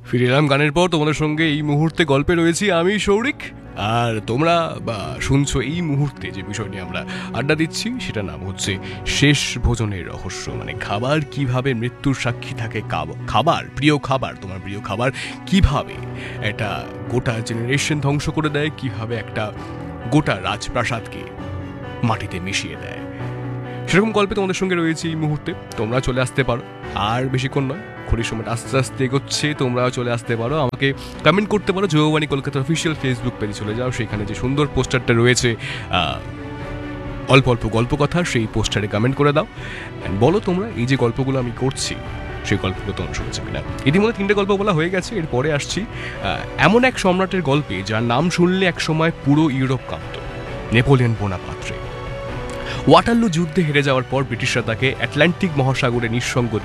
ফিরে এলাম গানের পর। তোমাদের সঙ্গে এই মুহূর্তে গল্পে রয়েছি আমি সৌরিক, আর তোমরা শুনছো এই মুহূর্তে যে বিষয় নিয়ে আমরা আড্ডা দিচ্ছি সেটার নাম হচ্ছে শেষ ভোজনের রহস্য। মানে খাবার কিভাবে মৃত্যুর সাক্ষী থাকে, খাবার, প্রিয় খাবার, তোমার প্রিয় খাবার কিভাবে একটা গোটা জেনারেশন ধ্বংস করে দেয়, কিভাবে একটা গোটা রাজপ্রাসাদকে মাটিতে মিশিয়ে দেয়, সেরকম গল্পে তোমাদের সঙ্গে রয়েছে এই মুহূর্তে। তোমরা চলে আসতে পারো, আর বেশিক্ষণ নয়, ঘড়ির সময় আস্তে আস্তে এগোচ্ছে, তোমরাও চলে আসতে পারো, আমাকে কমেন্ট করতে পারো। জয়বাণী কলকাতার অফিসিয়াল ফেসবুক পেজে চলে যাও, সেখানে যে সুন্দর পোস্টারটা রয়েছে অল্প অল্প গল্প কথা, সেই পোস্টারে কমেন্ট করে দাও। বলো তোমরা এই যে গল্পগুলো আমি করছি সেই গল্পগুলো তোমরা শুনেছো কিনা। ইতিমধ্যে 3টে গল্প বলা হয়ে গেছে, এরপরে আসছি এমন এক সম্রাটের গল্পে যার নাম শুনলে একসময় পুরো ইউরোপ কাঁপত, নেপোলিয়ন বোনাপার্টে। ওয়াটারলু যুদ্ধে হেরে যাওয়ার পর ব্রিটিশরা তাকে আটলান্টিক মহাসাগরে নিঃসঙ্গ